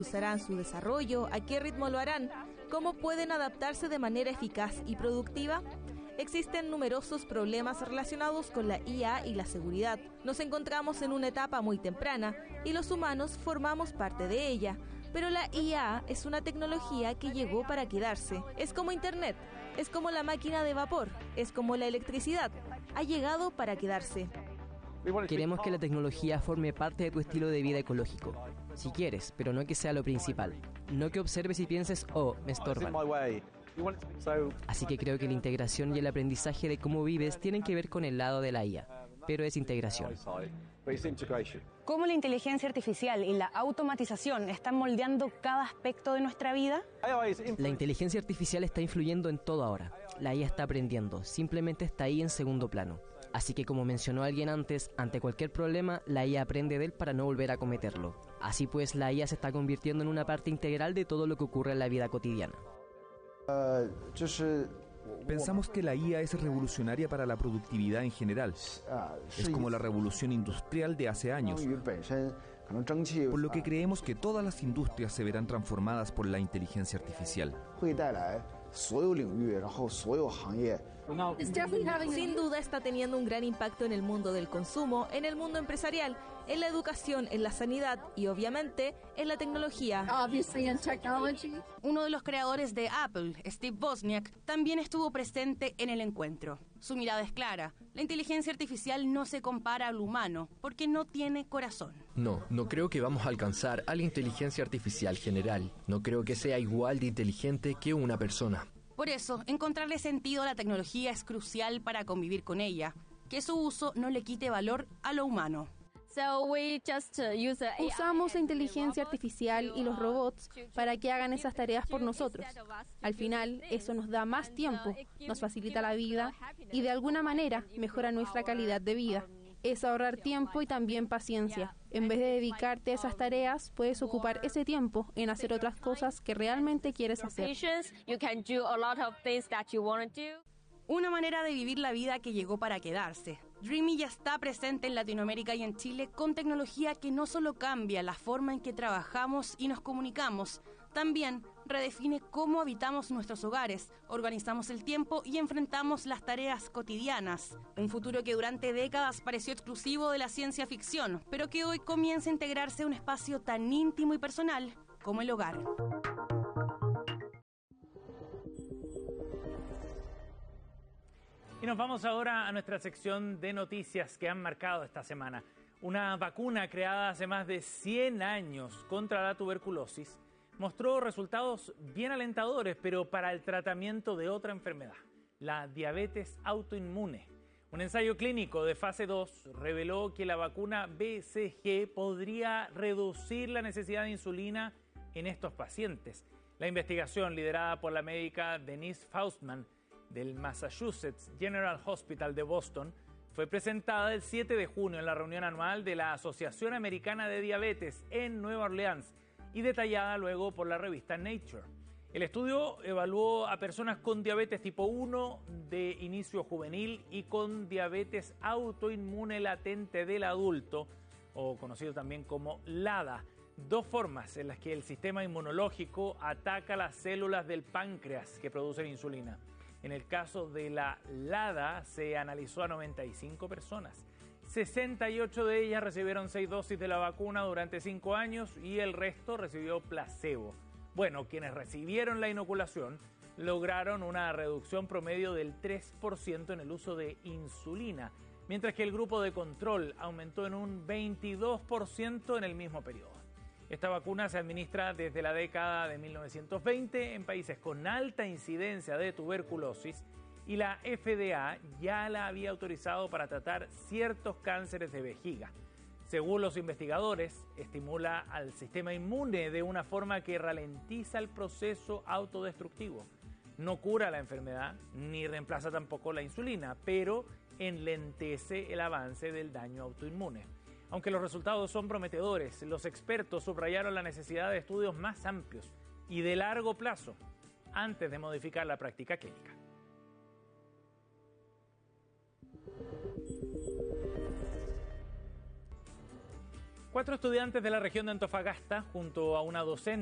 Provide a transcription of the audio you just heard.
usarán su desarrollo, a qué ritmo lo harán, cómo pueden adaptarse de manera eficaz y productiva. Existen numerosos problemas relacionados con la IA y la seguridad. Nos encontramos en una etapa muy temprana y los humanos formamos parte de ella. Pero la IA es una tecnología que llegó para quedarse. Es como Internet, es como la máquina de vapor, es como la electricidad. Ha llegado para quedarse. Queremos que la tecnología forme parte de tu estilo de vida ecológico. Si quieres, pero no que sea lo principal. No que observes y pienses, oh, me estorban. Así que creo que la integración y el aprendizaje de cómo vives tienen que ver con el lado de la IA, pero es integración. ¿Cómo la inteligencia artificial y la automatización están moldeando cada aspecto de nuestra vida? La inteligencia artificial está influyendo en todo ahora. La IA está aprendiendo, simplemente está ahí en segundo plano. Así que, como mencionó alguien antes, ante cualquier problema, la IA aprende de él para no volver a cometerlo. Así pues, la IA se está convirtiendo en una parte integral de todo lo que ocurre en la vida cotidiana. Pensamos que la IA es revolucionaria para la productividad en general. Es como la revolución industrial de hace años. Por lo que creemos que todas las industrias se verán transformadas por la inteligencia artificial. Sin duda está teniendo un gran impacto en el mundo del consumo, en el mundo empresarial, en la educación, en la sanidad y obviamente en la tecnología. Uno de los creadores de Apple, Steve Wozniak, también estuvo presente en el encuentro. Su mirada es clara. La inteligencia artificial no se compara al humano porque no tiene corazón. No creo que vamos a alcanzar a la inteligencia artificial general. No creo que sea igual de inteligente que una persona. Por eso, encontrarle sentido a la tecnología es crucial para convivir con ella. Que su uso no le quite valor a lo humano. Usamos la inteligencia artificial y los robots para que hagan esas tareas por nosotros. Al final, eso nos da más tiempo, nos facilita la vida y de alguna manera mejora nuestra calidad de vida. Es ahorrar tiempo y también paciencia. En vez de dedicarte a esas tareas, puedes ocupar ese tiempo en hacer otras cosas que realmente quieres hacer. Una manera de vivir la vida que llegó para quedarse. Dreamy ya está presente en Latinoamérica y en Chile con tecnología que no solo cambia la forma en que trabajamos y nos comunicamos, también redefine cómo habitamos nuestros hogares, organizamos el tiempo y enfrentamos las tareas cotidianas. Un futuro que durante décadas pareció exclusivo de la ciencia ficción, pero que hoy comienza a integrarse a un espacio tan íntimo y personal como el hogar. Y nos vamos ahora a nuestra sección de noticias que han marcado esta semana. Una vacuna creada hace más de 100 años contra la tuberculosis mostró resultados bien alentadores, pero para el tratamiento de otra enfermedad, la diabetes autoinmune. Un ensayo clínico de fase 2 reveló que la vacuna BCG podría reducir la necesidad de insulina en estos pacientes. La investigación, liderada por la médica Denise Faustman, del Massachusetts General Hospital de Boston, fue presentada el 7 de junio en la reunión anual de la Asociación Americana de Diabetes en Nueva Orleans y detallada luego por la revista Nature. El estudio evaluó a personas con diabetes tipo 1 de inicio juvenil y con diabetes autoinmune latente del adulto, o conocido también como LADA, dos formas en las que el sistema inmunológico ataca las células del páncreas que producen insulina. En el caso de la LADA se analizó a 95 personas. 68 de ellas recibieron 6 dosis de la vacuna durante 5 años y el resto recibió placebo. Bueno, quienes recibieron la inoculación lograron una reducción promedio del 3% en el uso de insulina, mientras que el grupo de control aumentó en un 22% en el mismo periodo. Esta vacuna se administra desde la década de 1920 en países con alta incidencia de tuberculosis y la FDA ya la había autorizado para tratar ciertos cánceres de vejiga. Según los investigadores, estimula al sistema inmune de una forma que ralentiza el proceso autodestructivo. No cura la enfermedad ni reemplaza tampoco la insulina, pero enlentece el avance del daño autoinmune. Aunque los resultados son prometedores, los expertos subrayaron la necesidad de estudios más amplios y de largo plazo antes de modificar la práctica clínica. 4 estudiantes de la región de Antofagasta, junto a una docente